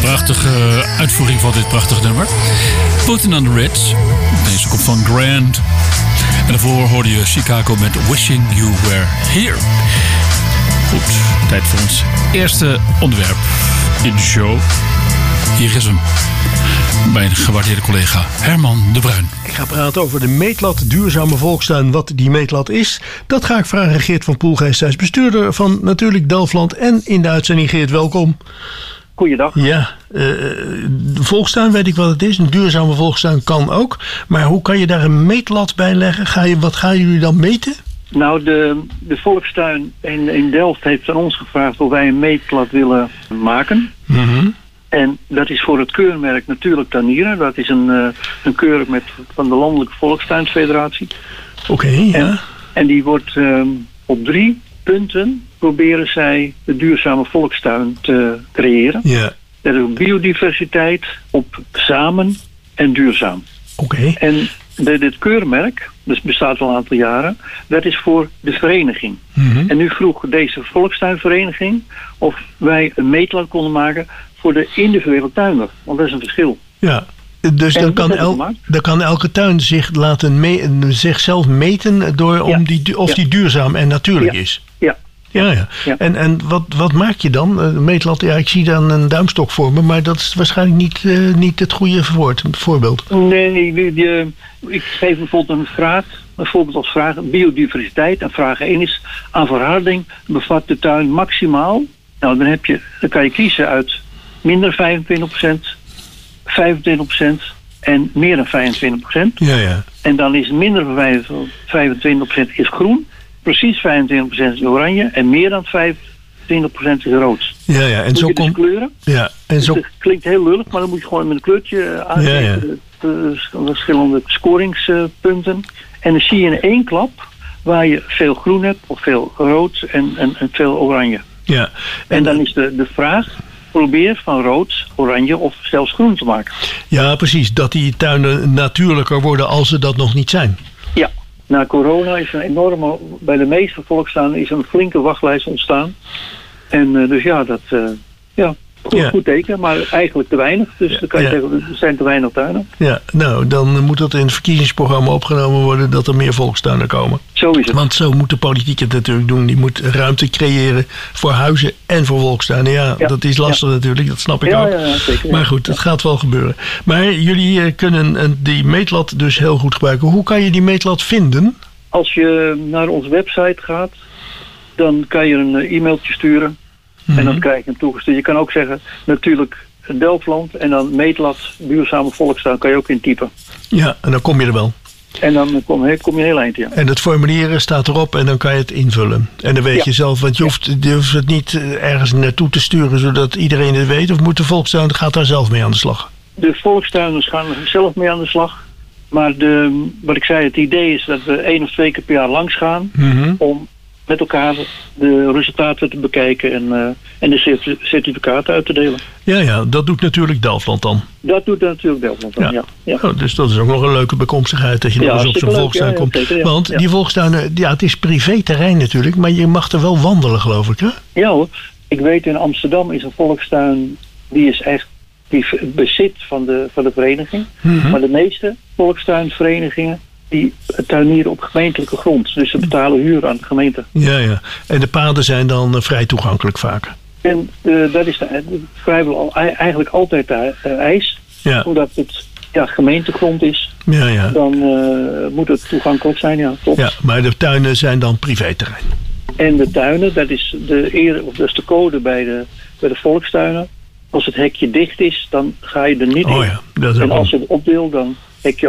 prachtige uitvoering van dit prachtige nummer. Putting on the Ritz. Deze komt van Grand. En daarvoor hoorde je Chicago met Wishing You Were Here. Goed, tijd voor ons eerste onderwerp in de show. Hier is hem. Mijn gewaardeerde collega Herman de Bruin. Ik ga praten over de meetlat Duurzame Volkstuin. Wat die meetlat is, dat ga ik vragen aan Geert van Poelgeest. Hij is bestuurder van Natuurlijk Delfland. En in de uitzending, Geert, welkom. Goeiedag. Ja, de volkstuin weet ik wat het is. Een duurzame volkstuin kan ook. Maar hoe kan je daar een meetlat bij leggen? Wat gaan jullie dan meten? Nou, de volkstuin in Delft heeft aan ons gevraagd of wij een meetlat willen maken. Mm-hmm. En dat is voor het keurmerk Natuurlijk Tuinieren. Dat is een keurmerk van de Landelijke Volkstuinfederatie. Oké, ja. En die wordt op 3 punten proberen zij de duurzame volkstuin te creëren. Ja. Dat is op biodiversiteit, op samen en duurzaam. Oké. En dit keurmerk, dus bestaat al een aantal jaren, dat is voor de vereniging. Mm-hmm. En nu vroeg deze volkstuinvereniging of wij een meetlat konden maken voor de individuele tuinder. Want dat is een verschil. Ja. Dus dan kan elke tuin zichzelf meten door die duurzaam en natuurlijk is. Ja. Ja. En wat maak je dan? Meetlat, ja, ik zie dan een duimstok voor me, maar dat is waarschijnlijk niet het goede voorbeeld. Nee, ik geef bijvoorbeeld een voorbeeld als vraag biodiversiteit. En vraag 1 is, aan verharding bevat de tuin maximaal. Nou, dan kan je kiezen uit minder 25%, 25% en meer dan 25%. Ja. En dan is minder dan 25% is groen, precies 25% is oranje en meer dan 25% is rood. Ja. En zo komt kleuren. Ja. En zo. Het klinkt heel lullig, maar dan moet je gewoon met een kleurtje aangeven. De verschillende scoringspunten. En dan zie je in 1 klap waar je veel groen hebt of veel rood en veel oranje. Ja. En dan is de vraag, probeer van rood, oranje of zelfs groen te maken. Ja, precies. Dat die tuinen natuurlijker worden als ze dat nog niet zijn. Ja. Na corona is bij de meeste volkstuinen is een flinke wachtlijst ontstaan. En dus ja, dat goed teken, maar eigenlijk te weinig. Dus dan kan je zeggen, er zijn te weinig tuinen. Ja, nou, dan moet dat in het verkiezingsprogramma opgenomen worden dat er meer volkstuinen komen. Zo is het. Want zo moet de politiek het natuurlijk doen. Die moet ruimte creëren voor huizen en voor volkstuinen. Ja, dat is lastig natuurlijk, dat snap ik ook. Ja, zeker. Maar goed, het gaat wel gebeuren. Maar jullie kunnen die meetlat dus heel goed gebruiken. Hoe kan je die meetlat vinden? Als je naar onze website gaat, dan kan je een e-mailtje sturen. Mm-hmm. En dan krijg je hem toegestuurd. Je kan ook zeggen, natuurlijk Delfland en dan meetlat, duurzame volkstuin, kan je ook intypen. Ja, en dan kom je er wel. En dan kom je heel eind, ja. En het formulier staat erop en dan kan je het invullen. En dan weet je zelf, want je hoeft het niet ergens naartoe te sturen zodat iedereen het weet. Of moet de volkstuin gaat daar zelf mee aan de slag? De volkstuiners gaan er zelf mee aan de slag. Maar wat ik zei, het idee is dat we 1 of 2 keer per jaar langs gaan. Mm-hmm. Om met elkaar de resultaten te bekijken en de certificaten uit te delen. Ja, dat doet natuurlijk Delfland dan. Dat doet natuurlijk Delfland dan, ja. Oh, dus dat is ook nog een leuke bekomstigheid dat je nog eens op zo'n volkstuin komt. Zeker, want die volkstuinen, het is privéterrein natuurlijk, maar je mag er wel wandelen, geloof ik, hè? Ja hoor. Ik weet, in Amsterdam is een volkstuin, die is echt die bezit van de vereniging. Mm-hmm. Maar de meeste volkstuinverenigingen die tuinieren op gemeentelijke grond. Dus ze betalen huur aan de gemeente. Ja. En de paden zijn dan vrij toegankelijk vaak. En dat is vrijwel eigenlijk altijd de eis. Ja. Omdat het gemeentegrond is. Ja. Dan moet het toegankelijk zijn, ja. Klopt. Ja, maar de tuinen zijn dan privéterrein. En de tuinen, dat is de code bij de volkstuinen. Als het hekje dicht is, dan ga je er niet in. Ja, dat is en als je het op wil, dan hek je